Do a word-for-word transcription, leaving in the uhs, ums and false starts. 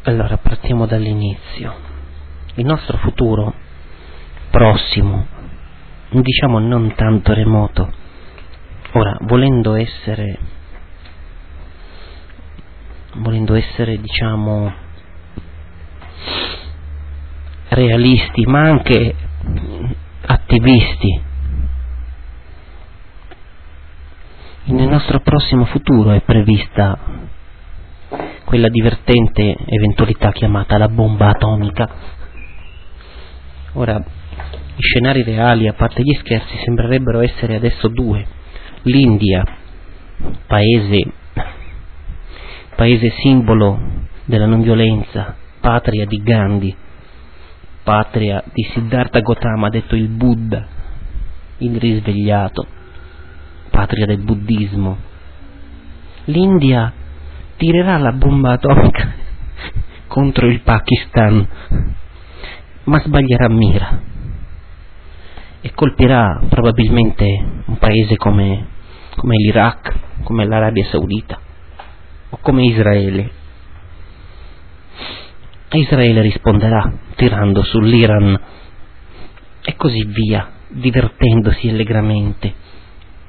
Allora, partiamo dall'inizio. Il nostro futuro prossimo, diciamo non tanto remoto, ora, volendo essere, volendo essere, diciamo, realisti, ma anche attivisti, nel nostro prossimo futuro è prevista quella divertente eventualità chiamata la bomba atomica. Ora, i scenari reali, a parte gli scherzi, sembrerebbero essere adesso due. L'India, paese, paese simbolo della non violenza, patria di Gandhi, patria di Siddhartha Gautama, detto il Buddha, il risvegliato, patria del buddismo. L'India tirerà la bomba atomica contro il Pakistan, ma sbaglierà mira e colpirà probabilmente un paese come, come l'Iraq, come l'Arabia Saudita o come Israele. E Israele risponderà tirando sull'Iran e così via, divertendosi allegramente.